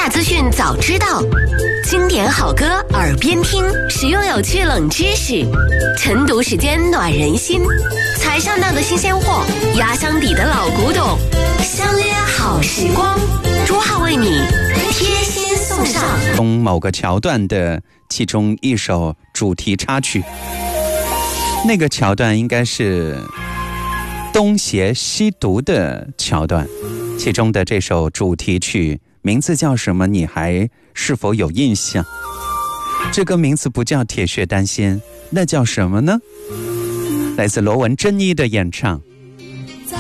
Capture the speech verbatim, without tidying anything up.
大资讯早知道，经典好歌耳边听，实用有趣冷知识，晨读时间暖人心，才上当的新鲜货，压箱底的老古董，相约好时光，朱浩为你贴心送上从某个桥段的其中一首主题插曲。那个桥段应该是东邪西毒的桥段，其中的这首主题曲名字叫什么？你还是否有印象？这个名字不叫铁血丹心，那叫什么呢？来自罗文珍妮的演唱，